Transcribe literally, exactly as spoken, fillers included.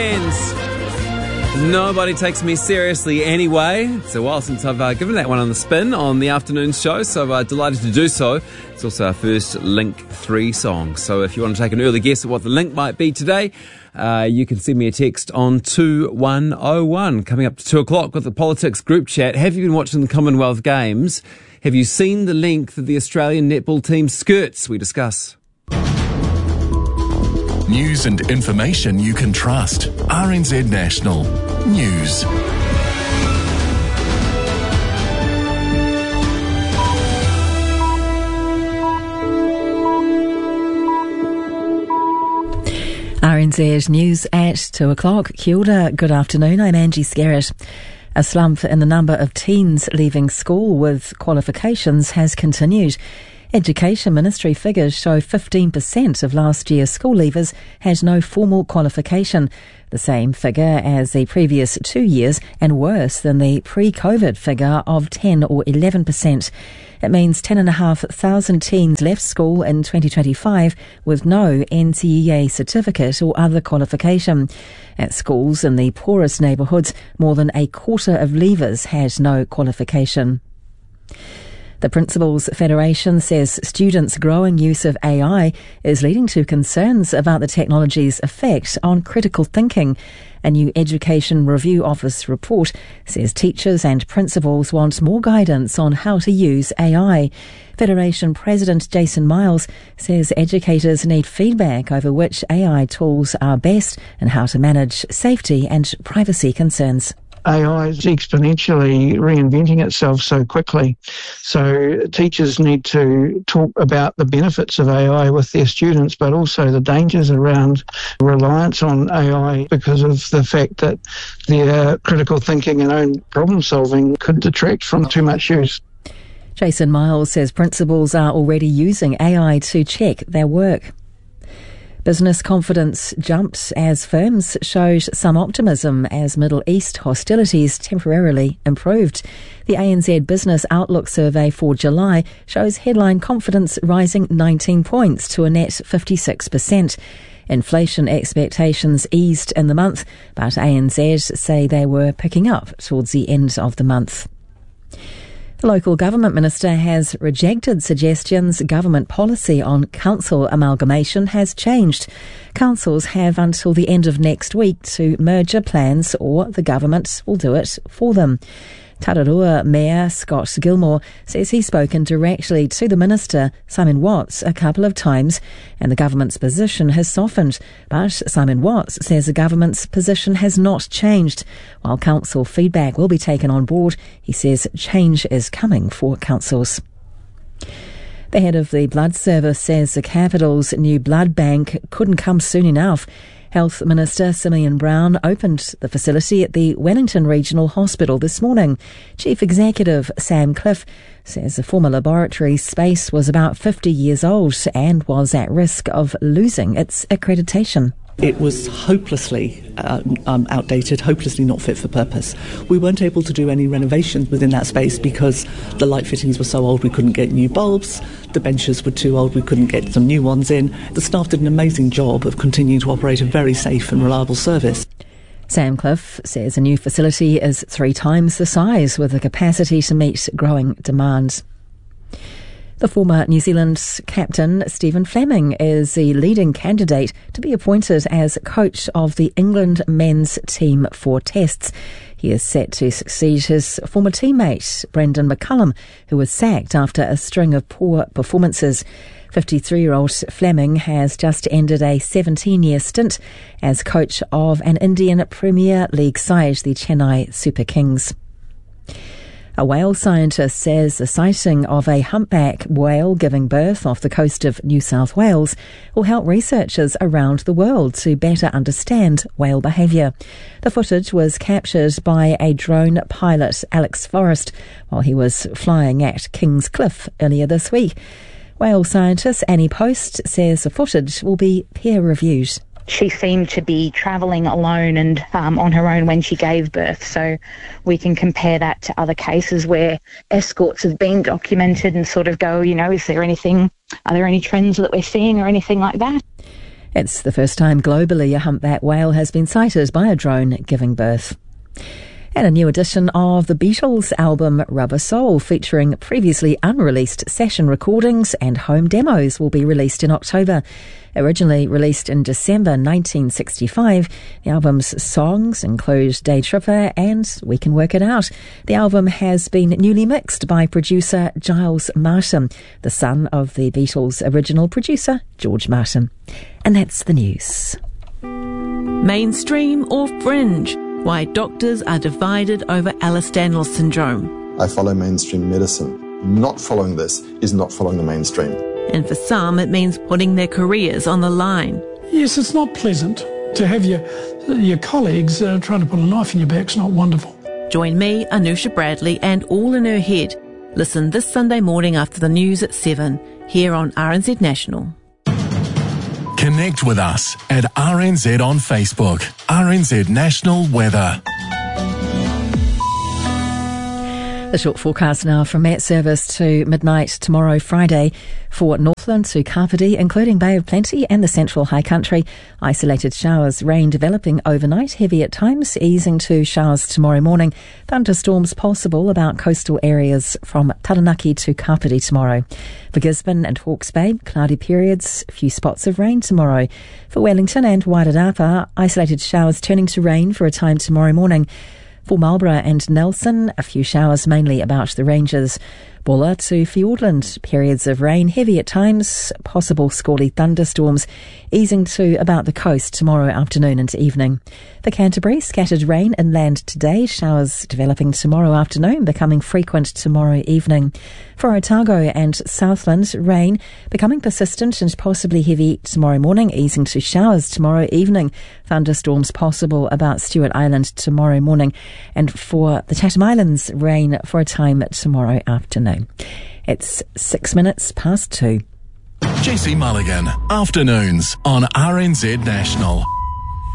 Nobody takes me seriously anyway. It's a while since I've uh, given that one on the spin on the afternoon show, so I'm uh, delighted to do so. It's also our first Link three song. So if you want to take an early guess at what the link might be today, uh, you can send me a text on two one oh one. Coming up to two o'clock with the Politics group chat. Have you been watching the Commonwealth Games? Have you seen the length of the Australian netball team's skirts? We discuss. News and information you can trust. R N Z National News. R N Z News at two o'clock. Kia ora, good afternoon. I'm Angie Skerritt. A slump in the number of teens leaving school with qualifications has continued. Education Ministry figures show fifteen percent of last year's school leavers had no formal qualification, the same figure as the previous two years and worse than the pre-COVID figure of ten or eleven percent. It means ten thousand five hundred teens left school in twenty twenty-five with no N C E A certificate or other qualification. At schools in the poorest neighbourhoods, more than a quarter of leavers had no qualification. The Principals Federation says students' growing use of A I is leading to concerns about the technology's effect on critical thinking. A new Education Review Office report says teachers and principals want more guidance on how to use A I. Federation President Jason Miles says educators need feedback over which A I tools are best and how to manage safety and privacy concerns. A I is exponentially reinventing itself so quickly. So teachers need to talk about the benefits of A I with their students, but also the dangers around reliance on A I because of the fact that their critical thinking and own problem solving could detract from too much use. Jason Miles says principals are already using A I to check their work. Business confidence jumped as firms showed some optimism as Middle East hostilities temporarily improved. The A N Z Business Outlook survey for July shows headline confidence rising nineteen points to a net fifty-six percent. Inflation expectations eased in the month, but A N Z say they were picking up towards the end of the month. The local government minister has rejected suggestions government policy on council amalgamation has changed. Councils have until the end of next week to merger plans or the government will do it for them. Tararua Mayor Scott Gilmore says he's spoken directly to the Minister, Simon Watts, a couple of times, and the government's position has softened. But Simon Watts says the government's position has not changed. While council feedback will be taken on board, he says change is coming for councils. The head of the Blood Service says the capital's new blood bank couldn't come soon enough. Health Minister Simeon Brown opened the facility at the Wellington Regional Hospital this morning. Chief Executive Sam Cliff says the former laboratory space was about fifty years old and was at risk of losing its accreditation. It was hopelessly uh, um, outdated, hopelessly not fit for purpose. We weren't able to do any renovations within that space because the light fittings were so old we couldn't get new bulbs, the benches were too old we couldn't get some new ones in. The staff did an amazing job of continuing to operate a very safe and reliable service. Sam Cliff says a new facility is three times the size with the capacity to meet growing demand. The former New Zealand captain, Stephen Fleming, is the leading candidate to be appointed as coach of the England men's team for tests. He is set to succeed his former teammate, Brendan McCullum, who was sacked after a string of poor performances. fifty-three-year-old Fleming has just ended a seventeen-year stint as coach of an Indian Premier League side, the Chennai Super Kings. A whale scientist says the sighting of a humpback whale giving birth off the coast of New South Wales will help researchers around the world to better understand whale behaviour. The footage was captured by a drone pilot, Alex Forrest, while he was flying at Kings Cliff earlier this week. Whale scientist Annie Post says the footage will be peer-reviewed. She seemed to be travelling alone and um, on her own when she gave birth, so we can compare that to other cases where escorts have been documented and sort of go, you know, is there anything, are there any trends that we're seeing or anything like that? It's the first time globally a humpback whale has been sighted by a drone giving birth. And a new edition of the Beatles album Rubber Soul, featuring previously unreleased session recordings and home demos, will be released in October. Originally released in December nineteen sixty-five, the album's songs include Day Tripper and We Can Work It Out. The album has been newly mixed by producer Giles Martin, the son of the Beatles' original producer, George Martin. And that's the news. Mainstream or fringe? Why doctors are divided over Ehlers-Danlos syndrome. I follow mainstream medicine. Not following this is not following the mainstream. And for some, it means putting their careers on the line. Yes, it's not pleasant to have your, your colleagues uh, trying to put a knife in your back. It's not wonderful. Join me, Anusha Bradley, and All in Her Head. Listen this Sunday morning after the news at seven, here on R N Z National. Connect with us at R N Z on Facebook. R N Z National Weather. The short forecast now from Met Service to midnight tomorrow, Friday, for Northland to Kapiti, including Bay of Plenty and the Central High Country. Isolated showers, rain developing overnight, heavy at times, easing to showers tomorrow morning. Thunderstorms possible about coastal areas from Taranaki to Kapiti tomorrow. For Gisborne and Hawke's Bay, cloudy periods, a few spots of rain tomorrow. For Wellington and Wairarapa, isolated showers turning to rain for a time tomorrow morning. For Marlborough and Nelson, a few showers mainly about the ranges. Bulla to Fiordland, periods of rain, heavy at times, possible squally thunderstorms, easing to about the coast tomorrow afternoon into evening. For Canterbury, scattered rain inland today, showers developing tomorrow afternoon, becoming frequent tomorrow evening. For Otago and Southland, rain becoming persistent and possibly heavy tomorrow morning, easing to showers tomorrow evening. Thunderstorms possible about Stewart Island tomorrow morning. And for the Chatham Islands, rain for a time tomorrow afternoon. It's six minutes past two. Jesse Mulligan, afternoons on R N Z National.